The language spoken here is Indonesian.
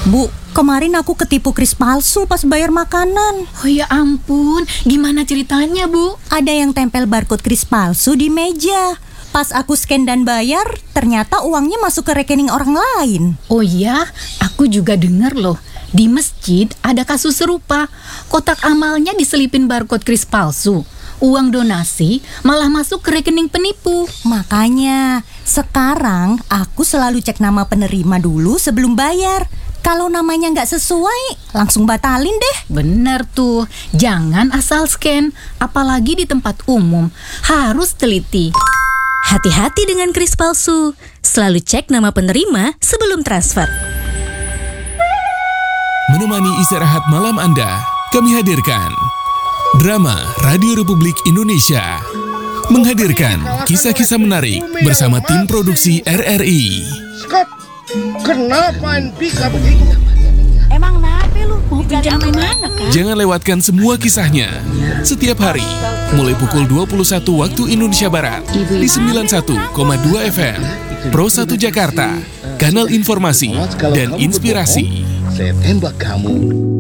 Bu, kemarin aku ketipu kris palsu pas bayar makanan. Oh ya ampun, gimana ceritanya, Bu? Ada yang tempel barcode kris palsu di meja. Pas aku scan dan bayar, ternyata uangnya masuk ke rekening orang lain. Oh iya, aku juga dengar loh. Di masjid ada kasus serupa. Kotak amalnya diselipin barcode kris palsu. Uang donasi malah masuk ke rekening penipu. Makanya, sekarang aku selalu cek nama penerima dulu sebelum bayar. Kalau namanya nggak sesuai, langsung batalin deh. Bener tuh, jangan asal scan, apalagi di tempat umum. Harus teliti. Hati-hati dengan kris palsu. Selalu cek nama penerima sebelum transfer. Menemani istirahat malam Anda, kami hadirkan Drama Radio Republik Indonesia menghadirkan kisah-kisah menarik bersama tim produksi RRI. Skop, kenapa bisa begitu? Emang kenapa lu? Mau pinjam kemana, Kak? Jangan lewatkan semua kisahnya setiap hari mulai pukul 21 waktu Indonesia Barat di 91,2 FM Pro 1 Jakarta, kanal informasi dan inspirasi. Saya tembak kamu.